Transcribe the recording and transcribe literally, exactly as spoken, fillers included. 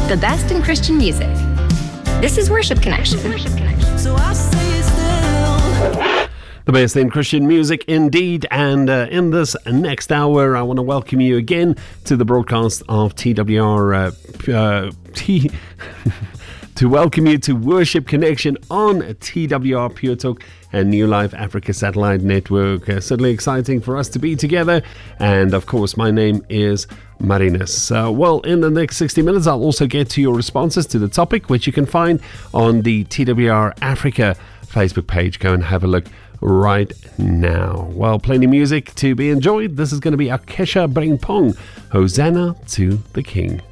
the best in Christian music. This is Worship Connection. So I say still. The best in Christian music indeed, and uh, in this next hour I want to welcome you again to the broadcast of T W R uh, uh, T to welcome you to Worship Connection on T W R Pure Talk and New Life Africa Satellite Network. Uh, certainly exciting for us to be together, and of course my name is Marinus. Uh, well, in the next sixty minutes I'll also get to your responses to the topic, which you can find on the T W R Africa Facebook page. Go and have a look right now. Well, plenty of music to be enjoyed. This is going to be Akesha Brimpong, Hosanna to the King.